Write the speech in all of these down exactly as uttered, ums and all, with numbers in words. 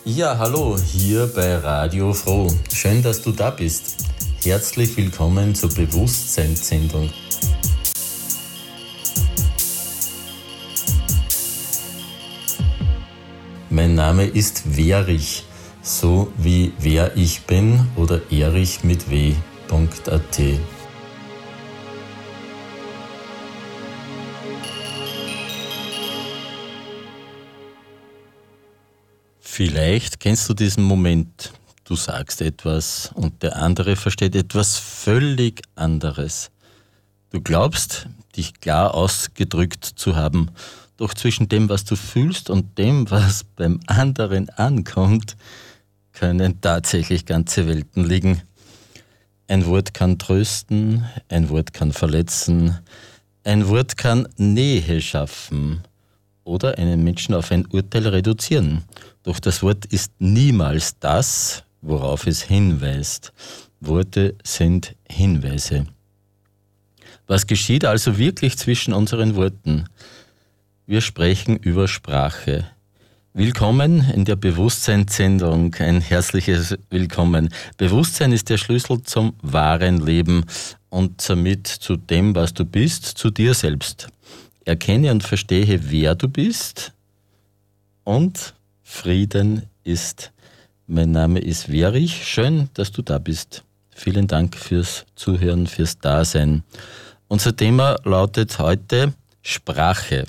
Ja, hallo, hier bei Radio Froh. Schön, dass du da bist. Herzlich willkommen zur Bewusstseinssendung. Mein Name ist Werich, so wie wer ich bin oder erich mit w.at. Vielleicht kennst du diesen Moment. Du sagst etwas und der andere versteht etwas völlig anderes. Du glaubst, dich klar ausgedrückt zu haben, doch zwischen dem, was du fühlst und dem, was beim anderen ankommt, können tatsächlich ganze Welten liegen. Ein Wort kann trösten, ein Wort kann verletzen, ein Wort kann Nähe schaffen oder einen Menschen auf ein Urteil reduzieren. Doch das Wort ist niemals das, worauf es hinweist. Worte sind Hinweise. Was geschieht also wirklich zwischen unseren Worten? Wir sprechen über Sprache. Willkommen in der Bewusstseinssendung, ein herzliches Willkommen. Bewusstsein ist der Schlüssel zum wahren Leben und somit zu dem, was du bist, zu dir selbst. Erkenne und verstehe, wer du bist und Frieden ist. Mein Name ist Werich. Schön, dass du da bist. Vielen Dank fürs Zuhören, fürs Dasein. Unser Thema lautet heute Sprache.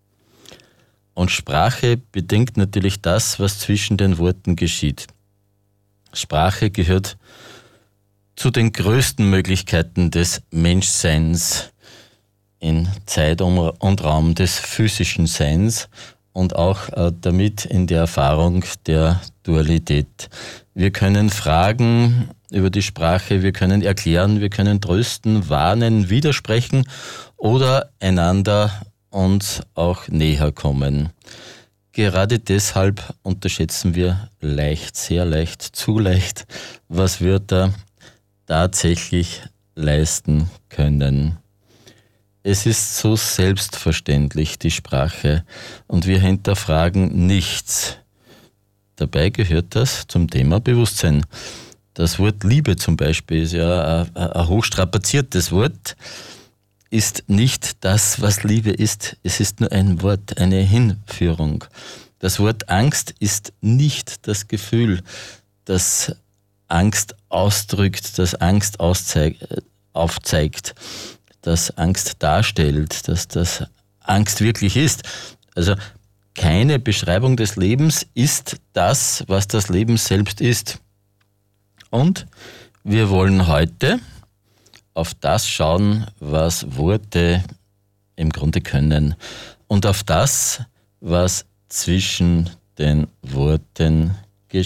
Und Sprache bedingt natürlich das, was zwischen den Worten geschieht. Sprache gehört zu den größten Möglichkeiten des Menschseins in Zeit und Raum des physischen Seins und auch äh, damit in der Erfahrung der Dualität. Wir können fragen über die Sprache, wir können erklären, wir können trösten, warnen, widersprechen oder einander uns auch näher kommen. Gerade deshalb unterschätzen wir leicht, sehr leicht, zu leicht, was Wörter tatsächlich leisten können. Es ist so selbstverständlich, die Sprache, und wir hinterfragen nichts. Dabei gehört das zum Thema Bewusstsein. Das Wort Liebe zum Beispiel ist ja ein, ein hochstrapaziertes Wort, ist nicht das, was Liebe ist. Es ist nur ein Wort, eine Hinführung. Das Wort Angst ist nicht das Gefühl, das Angst ausdrückt, das Angst auszeigt, aufzeigt, das Angst darstellt, dass das Angst wirklich ist. Also keine Beschreibung des Lebens ist das, was das Leben selbst ist. Und wir wollen heute auf das schauen, was Worte im Grunde können und auf das, was zwischen den Worten